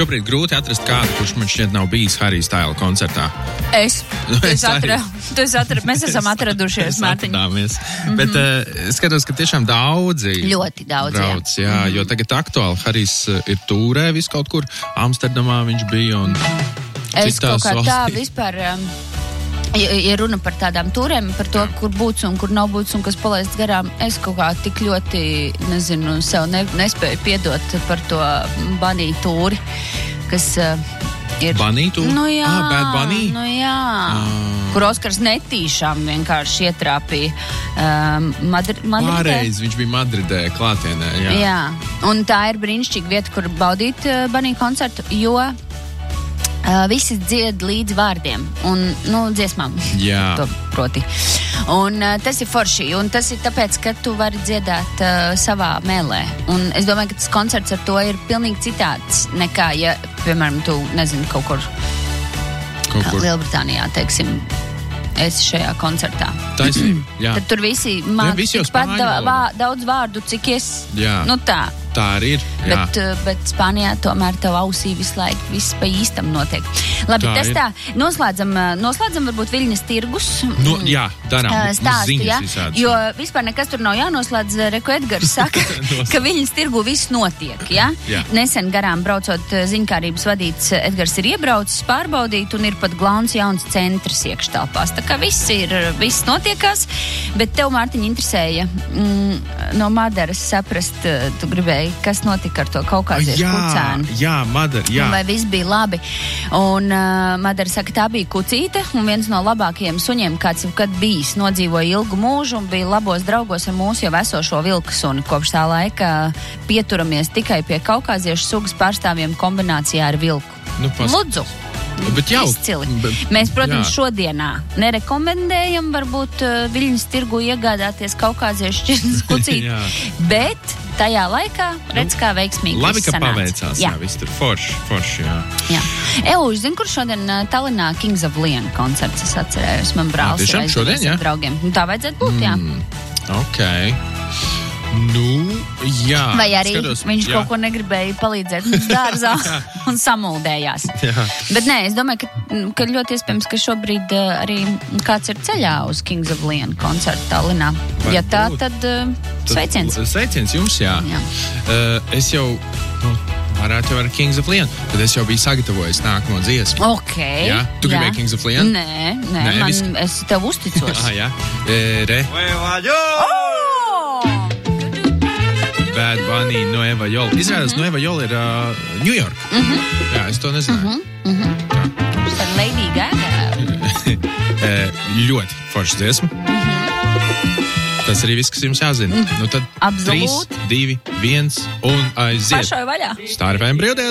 šobrīd grūti atrast kādu, kurš man šķiet nav bijis Harry Styles koncertā. Mēs esam atradušies, Mārtiņ. Bet skatos, ka tiešām daudzi ļoti daudz, brauc, jā. Jo tagad aktuāli Harijs ir tūrē vis kaut kur, Amsterdamā viņš bija un es citās kaut kā tā valstīs. vispār, ja runa par tādām tūrēm, par to, kur būts un kur nav būts un kas palaists garām, es kaut kā tik ļoti, nezinu, sev nespēju piedot par to Bunny tūri, kas ir... Bunny tūri? Nu jā, Bad Bunny? Nu jā. Kur Oskars netīšām vienkārši ietrāpīja Madridē. Pārreiz viņš bija Madridē klātienē, jā. Jā, un tā ir brīnišķīga vieta, kur baudīt Bunny koncertu, jo visi dzied līdz vārdiem un, dziesmām. Jā. To proti. Un tas ir forši, un tas ir tāpēc, ka tu vari dziedāt savā mēlē. Un es domāju, ka tas koncerts ar to ir pilnīgi citāds nekā, ja, piemēram, tu, nezinu, kaut kur Lielbritānijā, teiksim, esi šajā koncertā. Taisnība, jā. Tad tur visi tikpat daudz vārdu, cik es. Jā. Tā. Tā arī ir, jā. Bet Spānijā tomēr tev ausī visu laiku viss pa īstam notiek. Labi, Tā tas ir. Tā. Noslēdzam varbūt Viļņas tirgus. Jā, darām. Stāstu, Ziņas jā. visādas. Jo vispār nekas tur nav jānoslēdz. Reku Edgars saka, ka Viļņas tirgu viss notiek, jā? Jā. Nesen garām braucot ziņkārības vadīts Edgars ir iebraucis pārbaudīt un ir pat glauns jauns centrs iekštelpās. Tā kā viss notiekās, bet tev, Mārtiņ, interesēja no Madaras saprast, tu gribēji, kas notika ar to kaukāziešu kucēnu. Jā, Madara, jā. Vai viss bija labi. Un Madara saka, tā bija kucīte un viens no labākajiem suņiem, kāds kad bijis, nodzīvoja ilgu mūžu un bija labos draugos ar mūsu jau esošo vilku suni. Kopš tā laika pieturamies tikai pie kaukāziešu sugas pārstāvjiem kombinācijā ar vilku. Lūdzu! Bet jau. Izcili. Mēs, protams, šodienā nerekomendējam varbūt Viļņas tirgu iegādāties kaukāziešu šķirnes kucīti, bet tajā laikā redz, kā veiksmīgi labi, ka sanāca. paveicās, jā, viss tur forši, jā. Zinu, kur šodien Tallinā Kings of Leon koncerts, es atcerējos, man brālis ir šodien, jā? Draugiem. Tā vajadzētu būt, jā. Ok. Jā. Vai arī skatos, viņš kaut ko negribēja palīdzēt mums dārzā un samuldējās. Jā. Bet nē, es domāju, ka ļoti iespējams, ka šobrīd arī kāds ir ceļā uz Kings of Leon koncertu Tallinā. Ja tā, tad sveiciens. Sveiciens jums, jā. Es jau, varētu jau ar Kings of Leon, tad es jau biju sagatavojis nākamo dziesmu. Ok. Jā? Tu gribēji Kings of Leon? Nē, es tev uzticos. Jā. Bad Bunny, Nueva York. Izrādās, Nueva York ir New York. Jā, es to nezināju. Ar Lady Gaga. Ļoti foršs dziesma. Tas arī viss, kas jums jāzina. Tad Absolūti. 3, 2, 1 un aiziet. Pašai vaļā. Star FM brīvdienas.